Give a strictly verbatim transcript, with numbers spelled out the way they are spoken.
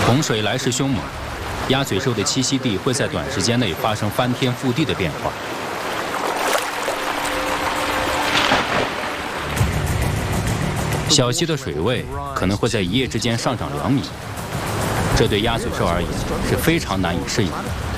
洪水来势凶猛，鸭嘴兽的栖息地会在短时间内发生翻天覆地的变化。小溪的水位可能会在一夜之间上涨两米，这对鸭嘴兽而言是非常难以适应的。